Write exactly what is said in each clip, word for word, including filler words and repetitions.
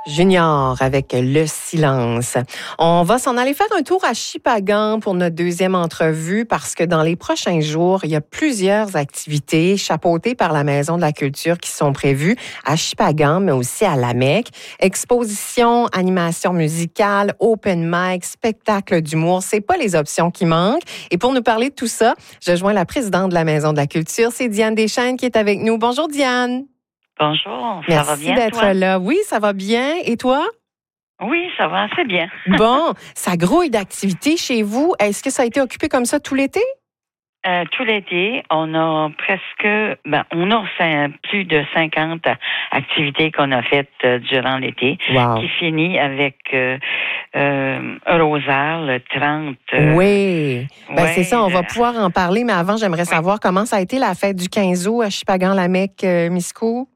Junior avec Le Silence. On va s'en aller faire un tour à Shippagan pour notre deuxième entrevue parce que dans les prochains jours, il y a plusieurs activités chapeautées par la Maison de la Culture qui sont prévues à Shippagan, mais aussi à Lamec. Exposition, animation musicale, open mic, spectacle d'humour, c'est pas les options qui manquent. Et pour nous parler de tout ça, je joins la présidente de la Maison de la Culture, c'est Diane Deschênes qui est avec nous. Bonjour Diane. Bonjour, ça Merci va bien, d'être toi? là. Oui, ça va bien. Et toi? Oui, ça va assez bien. Bon, ça grouille d'activités chez vous. Est-ce que ça a été occupé comme ça tout l'été? Euh, tout l'été, on a presque, ben, on a cinq, plus de cinquante activités qu'on a faites euh, durant l'été, Wow. qui finit avec euh, euh, un rosaire le trente. Euh, oui, ben, ouais, c'est ça, on va euh, pouvoir en parler, mais avant, j'aimerais oui. savoir comment ça a été la fête du quinze août à Shippagan-Lamec, euh, Miscou.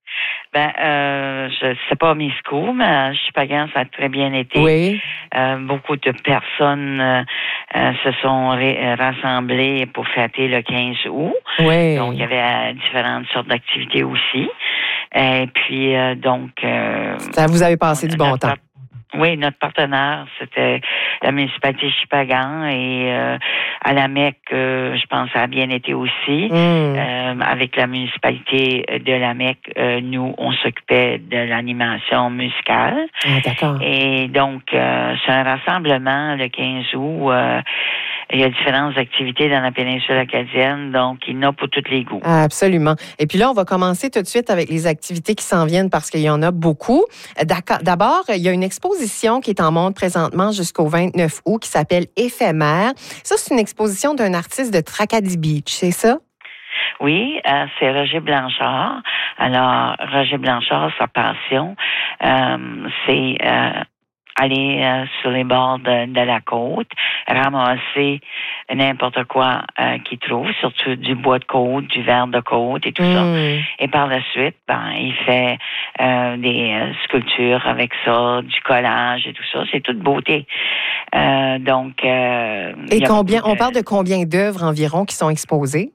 Ben, euh, je sais pas Miscou, mais à Shippagan, ça a très bien été. Oui. Euh, beaucoup de personnes euh, euh, se sont ré- rassemblées pour fêter le quinze août. Oui. Donc, il y avait euh, différentes sortes d'activités aussi. Et puis, euh, donc... Euh, ça vous avez passé on, du bon temps. Part- oui, notre partenaire, c'était la municipalité de Shippagan et euh, à Lamec, euh, je pense, ça a bien été aussi. Mm. Euh, avec la municipalité de Lamec, euh, nous, on s'occupait de l'animation musicale. Ah, d'accord. Et donc, euh, c'est un rassemblement le quinze août. Euh, il y a différentes activités dans la péninsule acadienne, donc il y en a pour tous les goûts. Ah, absolument. Et puis là, on va commencer tout de suite avec les activités qui s'en viennent parce qu'il y en a beaucoup. D'accord. D'abord, il y a une exposition qui est en monte présentement jusqu'au vingt-neuf août qui s'appelle Éphémère. Ça, c'est une exposition d'un artiste de Tracadie Beach, c'est ça? Oui, euh, c'est Roger Blanchard. Alors, Roger Blanchard, sa passion, euh, c'est euh, aller euh, sur les bords de, de la côte, ramasser n'importe quoi euh, qu'il trouve, surtout du bois de côte, du verre de côte et tout mm. ça. Et par la suite, ben, il fait euh, des euh, sculptures avec ça, du collage et tout ça. C'est toute beauté. Euh, donc, euh, et combien, de... on parle de combien d'œuvres environ qui sont exposées?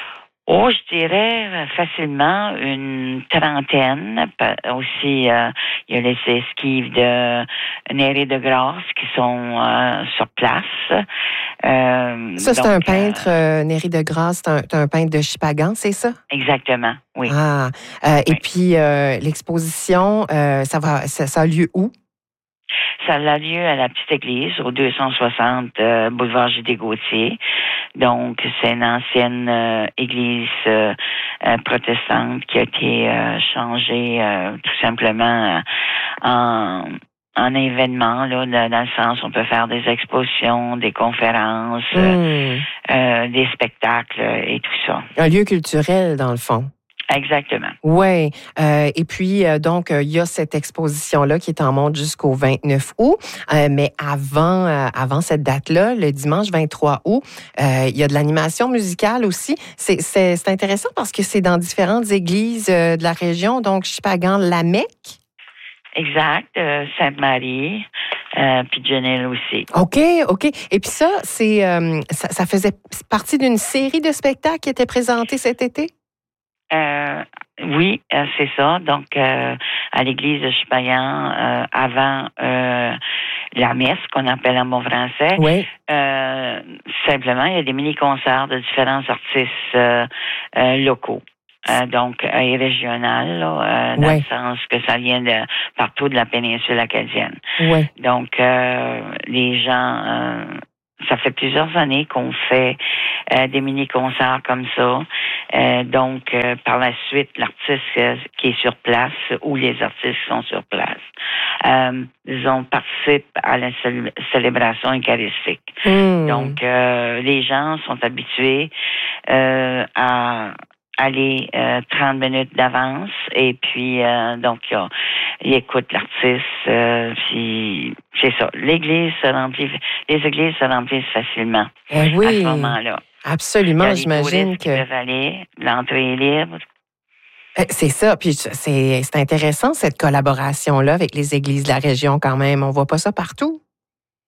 Oh, je dirais facilement une trentaine. Aussi, euh, il y a les esquives de Néré de Grasse qui sont euh, sur place. Euh, ça, c'est donc, un peintre, euh, Néré de Grasse, c'est un, c'est un peintre de Shippagan, c'est ça? Exactement, oui. Ah, euh, oui. Et puis, euh, l'exposition, euh, ça, va, ça, ça a lieu où? Ça a lieu à la Petite Église, au deux cent soixante euh, boulevard J D Gauthier. Donc, c'est une ancienne euh, église euh, euh, protestante qui a été euh, changée euh, tout simplement euh, en, en événement, là, dans le sens où on peut faire des expositions, des conférences, mm. euh, euh, des spectacles et tout ça. Un lieu culturel, dans le fond. Exactement. Oui. Euh, et puis, euh, donc, il euh, y a cette exposition-là qui est en monte jusqu'au vingt-neuf août. Euh, mais avant, euh, avant cette date-là, le dimanche vingt-trois août, il euh, y a de l'animation musicale aussi. C'est, c'est, c'est intéressant parce que c'est dans différentes églises euh, de la région, donc Shippagan-Lamec. Exact. Euh, Sainte-Marie, euh, puis Genel aussi. OK, OK. Et puis ça, c'est, euh, ça, ça faisait partie d'une série de spectacles qui étaient présentés cet été? Euh, oui, euh, c'est ça. Donc, euh, à l'église de Shippagan, euh, avant euh, la messe, qu'on appelle en bon français, oui. euh, simplement, il y a des mini-concerts de différents artistes euh, euh, locaux. Euh, donc, euh, et régional, là, euh, dans ouais. le sens que ça vient de partout de la péninsule acadienne. Ouais. Donc, euh, les gens... Euh, ça fait plusieurs années qu'on fait euh, des mini-concerts comme ça. Euh, donc, euh, par la suite, l'artiste euh, qui est sur place ou les artistes qui sont sur place, euh, disons, participent à la célé- célébration eucharistique. Mm. Donc, euh, les gens sont habitués euh, à aller euh, trente minutes d'avance et puis euh, donc euh, ils écoutent l'artiste euh, puis c'est ça. L'église se remplit, les églises se remplissent facilement eh oui, à ce moment-là. Absolument, j'imagine que qui peuvent aller, l'entrée est libre. C'est ça, puis c'est, c'est intéressant cette collaboration-là avec les églises de la région quand même. On voit pas ça partout.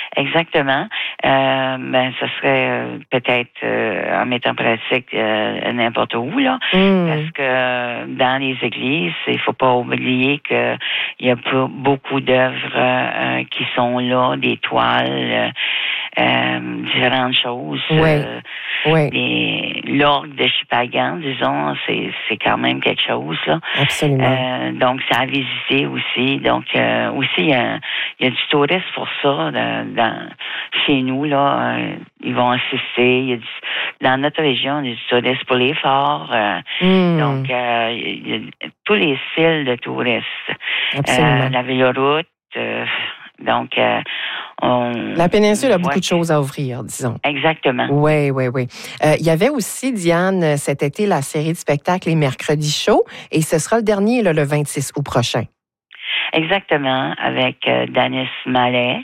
Exactement. Euh, ben, ce serait euh, peut-être euh, en mettant en pratique euh, n'importe où, là. Mm. Parce que euh, dans les églises, il faut pas oublier que il y a pas beaucoup d'œuvres euh, qui sont là, des toiles, euh, euh, différentes choses. Oui. Euh, Oui. les, l'orgue de Chipagan, disons, c'est, c'est quand même quelque chose, là. Absolument. Euh, donc, c'est à visiter aussi. Donc, euh, aussi, il y, a, il y a du tourisme pour ça dans, dans, chez nous, là. Euh, ils vont assister. Il y a du, dans notre région, il y a du tourisme pour les forts. Euh, mm. Donc, euh, il y a tous les styles de touristes. Absolument. Euh, la véloroute. Euh, donc, euh, on, la péninsule a ouais, beaucoup de choses à offrir, disons. Exactement. Oui, oui, oui. Euh, il y avait aussi, Diane, cet été, la série de spectacles Les Mercredis Chauds, et ce sera le dernier, là, le vingt-six août prochain. Exactement, avec euh, Danis Mallet.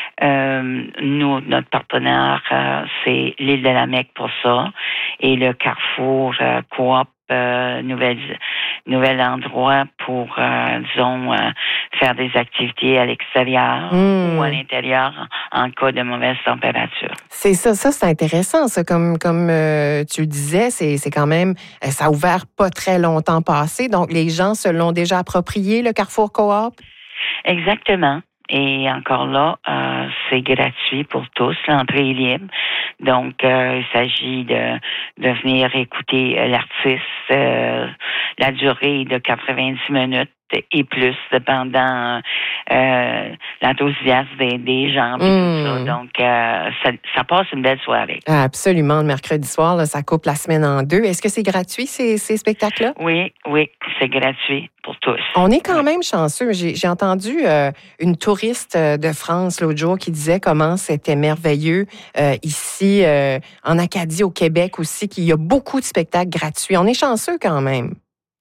Euh, nous, notre partenaire, euh, c'est l'île de la Mecque pour ça, et le Carrefour euh, Coop, euh, nouvel, nouvel endroit pour, euh, disons, euh, faire des activités à l'extérieur mmh. ou à l'intérieur en cas de mauvaise température. C'est ça, ça c'est intéressant, ça. Comme, comme euh, tu le disais, c'est, c'est quand même, ça a ouvert pas très longtemps passé, donc les gens se l'ont déjà approprié, le Carrefour Coop? Exactement. Et encore là, euh, c'est gratuit pour tous. L'entrée est libre. Donc, euh, il s'agit de, de venir écouter l'artiste. Euh, la durée de quatre-vingt-dix minutes et plus, dépendant euh, l'enthousiasme des, des gens. Puis mmh. tout ça. Donc, euh, ça, ça passe une belle soirée. Absolument. Le mercredi soir, là, ça coupe la semaine en deux. Est-ce que c'est gratuit, ces, ces spectacles-là? Oui, oui, c'est gratuit pour tous. On est quand même chanceux. J'ai, j'ai entendu euh, une touriste de France l'autre jour qui disait comment c'était merveilleux euh, ici, euh, en Acadie, au Québec aussi, qu'il y a beaucoup de spectacles gratuits. On est chanceux quand même.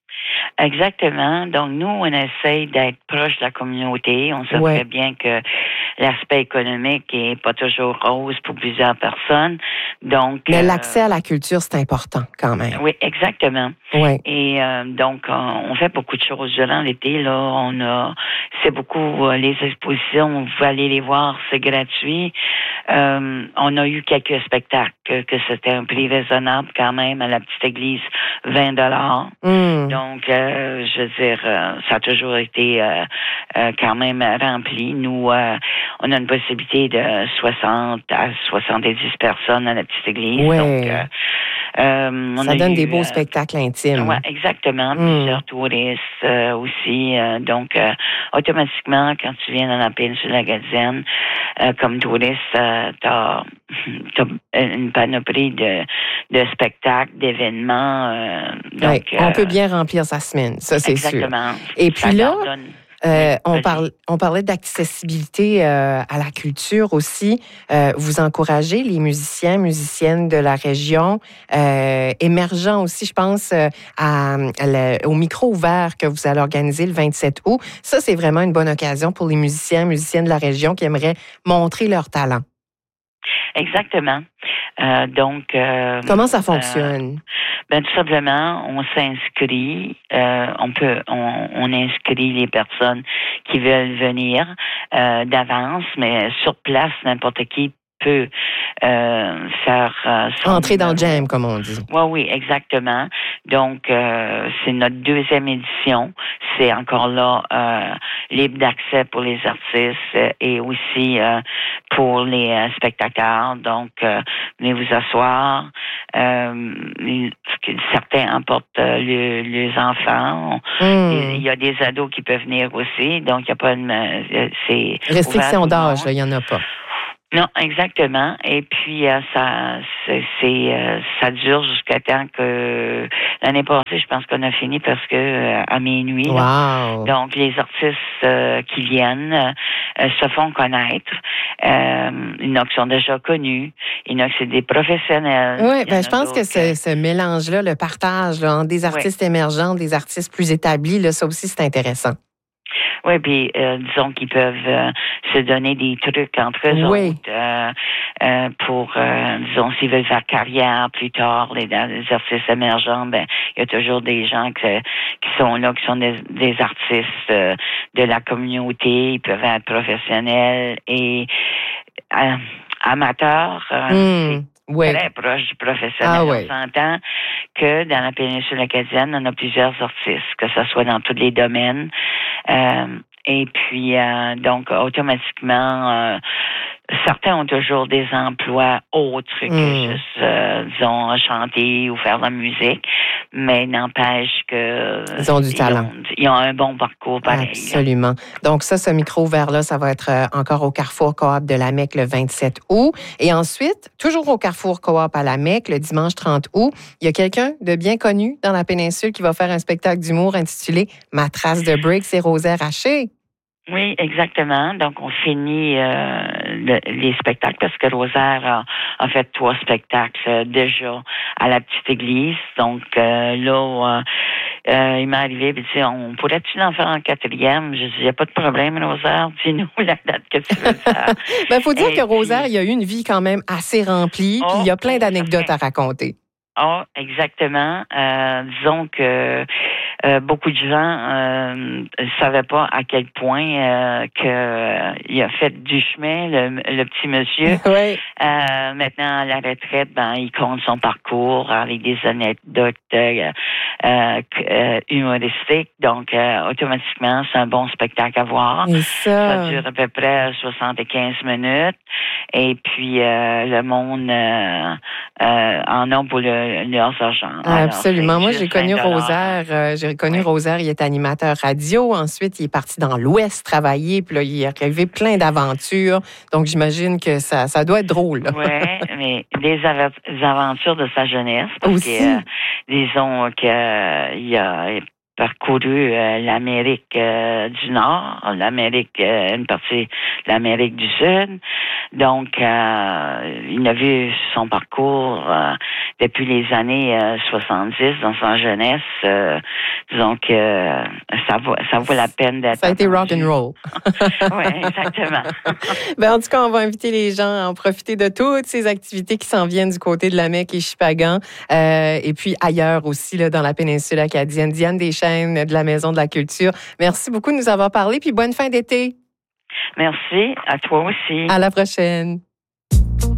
Exactement. Donc, nous, on essaye d'être proche de la communauté. On sait ouais. très bien que l'aspect économique est pas toujours rose pour plusieurs personnes. Donc, mais euh, l'accès à la culture, c'est important quand même. Oui, exactement. Ouais. Et euh, donc, on fait beaucoup de choses durant l'été. Là, on a, c'est beaucoup euh, les expositions. Vous pouvez aller les voir, c'est gratuit. Euh, on a eu quelques spectacles que, que c'était un prix raisonnable quand même à la petite église, vingt dollars. Mm. Donc, euh, je veux dire, euh, ça a toujours été euh, euh, quand même rempli. Nous, euh, on a une possibilité de soixante à soixante-dix personnes à la petite église. Ouais. Donc, euh, euh, on ça a donne eu, des beaux euh, spectacles intimes. Oui, exactement. Mm. Plusieurs touristes euh, aussi. Euh, donc, euh, automatiquement, quand tu viens dans la péninsule acadienne, euh, comme touriste, euh, tu as une panoplie de, de spectacles, d'événements. Euh, donc, ouais, on euh, peut bien remplir sa semaine, ça c'est exactement. sûr. Et puis ça là, donne... Euh, on, parle, on parlait d'accessibilité euh, à la culture aussi. Euh, vous encouragez les musiciens, musiciennes de la région, euh, émergents aussi, je pense, euh, à, à le, au micro ouvert que vous allez organiser le vingt-sept août. Ça, c'est vraiment une bonne occasion pour les musiciens, musiciennes de la région qui aimeraient montrer leur talent. Exactement. Euh, donc, euh, comment ça fonctionne? Euh, ben tout simplement, on s'inscrit. Euh, on peut, on, on inscrit les personnes qui veulent venir euh, d'avance, mais sur place, n'importe qui peut euh, faire euh, son entrer dans le jam, comme on dit. Oui, oui, exactement. Donc, euh, c'est notre deuxième édition. C'est encore là euh, libre d'accès pour les artistes et aussi euh, pour les euh, spectateurs. Donc, euh, venez vous asseoir. Euh, certains emportent euh, le, les enfants. Mm. Il y a des ados qui peuvent venir aussi. Donc, il n'y a pas de... C'est restriction d'âge, il n'y en a pas. Non, exactement. Et puis euh, ça, c'est, c'est euh, ça dure jusqu'à temps que l'année passée, je pense qu'on a fini parce que euh, à minuit. Wow. Là. Donc les artistes euh, qui viennent euh, se font connaître. Euh, il y en a qui sont déjà connus. Il y en a qui c'est des professionnels. Oui, ben je pense que ce, ce mélange-là, le partage là, entre des artistes oui. émergents, des artistes plus établis, là, ça aussi c'est intéressant. Oui, puis euh, disons qu'ils peuvent euh, se donner des trucs entre eux oui. autres euh, euh, pour, euh, disons, s'ils veulent faire carrière plus tard, les, les artistes émergents, ben il y a toujours des gens que, qui sont là, qui sont des, des artistes euh, de la communauté, ils peuvent être professionnels et euh, amateur. Euh, mmh. C'est ouais. très proche du professionnel. Ah, ouais. On s'entend que dans la péninsule acadienne, on a plusieurs artistes, que ce soit dans tous les domaines. Euh, et puis, euh, donc, automatiquement, euh, certains ont toujours des emplois autres que mmh. juste, euh, disons, chanter ou faire de la musique, mais n'empêche que... Ils ont du talent. Ont, ils ont un bon parcours pareil. Absolument. Donc ça, ce micro ouvert-là, ça va être encore au Carrefour Coop de Lamec le vingt-sept août. Et ensuite, toujours au Carrefour Coop à Lamec, le dimanche trente août, il y a quelqu'un de bien connu dans la péninsule qui va faire un spectacle d'humour intitulé « Ma trace de breaks et Rosaire Haché ». Oui, exactement. Donc, on finit euh, le, les spectacles parce que Rosaire a, a fait trois spectacles euh, déjà à la petite église. Donc, euh, là, euh, euh, il m'est arrivé, il dit, on pourrait-tu en faire un quatrième? Je dis, il n'y a pas de problème, Rosaire. Dis-nous la date que tu veux faire. Il faut dire et que puis, Rosaire, il a eu une vie quand même assez remplie, puis oh, il y a plein d'anecdotes à raconter. Ah, oh, exactement. Euh, disons que euh, beaucoup de gens ne euh, savaient pas à quel point euh, que euh, il a fait du chemin, le, le petit monsieur. Oui. Euh, maintenant, à la retraite, ben, il compte son parcours avec des anecdotes euh, euh, humoristiques. Donc, euh, automatiquement, c'est un bon spectacle à voir. Et ça... ça dure à peu près soixante-quinze minutes. Et puis, euh, le monde euh, euh, en a pour le, leurs argent. Alors, absolument. Moi, j'ai connu Rosaire. Euh, j'ai connu oui. Rosaire, il est animateur radio. Ensuite, il est parti dans l'Ouest travailler. Puis là, il est arrivé plein d'aventures. Donc, j'imagine que ça, ça doit être drôle. Oui, mais des aventures de sa jeunesse. Parce Aussi. que, euh, disons qu'il euh, a parcouru euh, l'Amérique euh, du Nord, l'Amérique, euh, une partie de l'Amérique du Sud. Donc, euh, il a vu son parcours euh, depuis les années euh, soixante-dix dans sa jeunesse. Euh, disons que euh, ça vaut, ça vaut la peine d'être. Ça a été rock and roll. Oui, exactement. Ben, en tout cas, on va inviter les gens à en profiter de toutes ces activités qui s'en viennent du côté de Lamec et Shippagan, euh, et puis ailleurs aussi là, dans la péninsule acadienne. Diane Deschênes de la Maison de la Culture. Merci beaucoup de nous avoir parlé, puis bonne fin d'été. Merci, à toi aussi. À la prochaine.